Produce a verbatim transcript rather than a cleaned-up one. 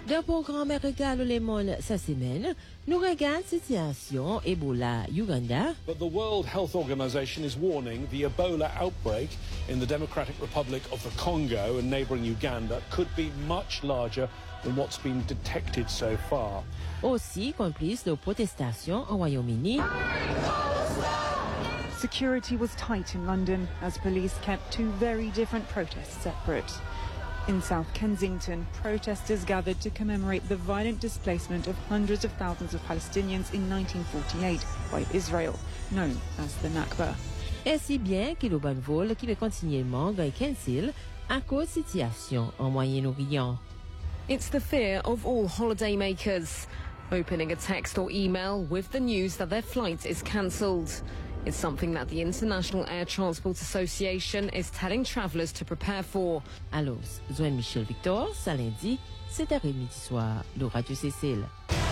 Dans le programme Regarde le monde cette semaine, nous regardons la situation Ebola Uganda. But the World Health Organization is warning the Ebola outbreak in the Democratic Republic of the Congo and neighboring Uganda could be much larger than what's been detected so far. Aussi, complice de protestations au Royaume-Uni. Security was tight in London as police kept two very different protests separate. In South Kensington, protesters gathered to commemorate the violent displacement of hundreds of thousands of Palestinians in nineteen forty-eight by Israel, known as the Nakba. Et si bien qu'il y a un vol qui va continuellement à cancel à cause de la situation en Moyen-Orient. It's the fear of all holidaymakers, opening a text or email with the news that their flight is cancelled. It's something that the International Air Transport Association is telling travellers to prepare for. Alors, Zoé Michel Victor, ça lundi, sept heures trente du soir, de Radio Cécile.